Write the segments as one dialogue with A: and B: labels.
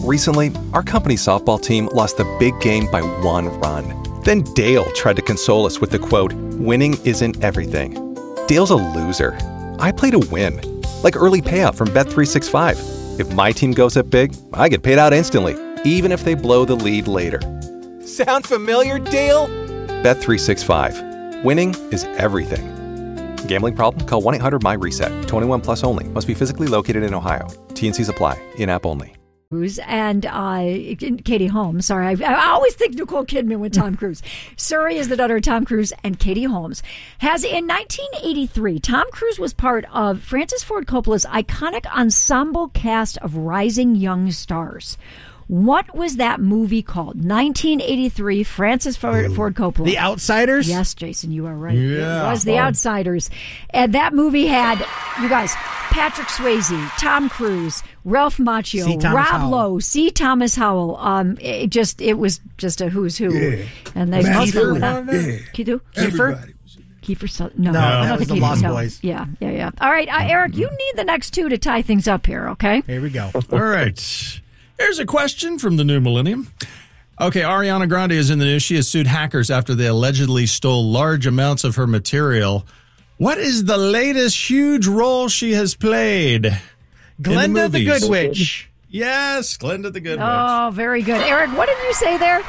A: Recently, our company's softball team lost the big game by 1 run. Then Dale tried to console us with the quote, "Winning isn't everything." Dale's a loser. I play to win, like early payout from Bet365. If my team goes up big, I get paid out instantly, even if they blow the lead later. Sound familiar, Dale? Bet365. Winning is everything. Gambling problem? Call 1-800-MY-RESET. 21 plus only. Must be physically located in Ohio. T&Cs apply. In-app only.
B: And Katie Holmes. Sorry, I always think Nicole Kidman with Tom Cruise. Suri is the daughter of Tom Cruise, and Katie Holmes has in 1983. Tom Cruise was part of Francis Ford Coppola's iconic ensemble cast of rising young stars. What was that movie called? 1983, Francis Ford Coppola.
C: The Outsiders?
B: Yes, Jason, you are right.
D: Yeah.
B: It was The Outsiders. And that movie had, you guys, Patrick Swayze, Tom Cruise, Ralph Macchio, Rob Lowe, C. Thomas Howell. It was just a who's who.
D: Yeah.
B: And they
D: Kiefer.
B: Kiefer? Kiefer? No,
C: that was the Lost Boys.
B: Yeah. All right, Eric, you need the next two to tie things up here, okay?
C: Here we go.
D: All right. Here's a question from the new millennium. Okay, Ariana Grande is in the news. She has sued hackers after they allegedly stole large amounts of her material. What is the latest huge role she has played?
C: Glenda the Good Witch.
D: Yes, Glenda the Good Witch.
B: Oh, very good. Eric, what did you say there?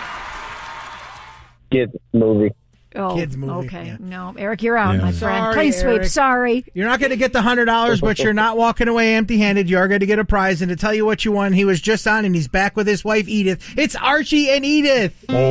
E: Kids movie.
B: Oh,
C: Kids movie.
B: Okay.
C: Yeah.
B: No, Eric, you're out, my friend.
C: Sorry,
B: Clean sweep.
C: Eric.
B: Sorry.
C: You're not going to get the $100, but you're not walking away empty-handed. You are going to get a prize. And to tell you what you won, he was just on, and he's back with his wife, Edith. It's Archie and Edith.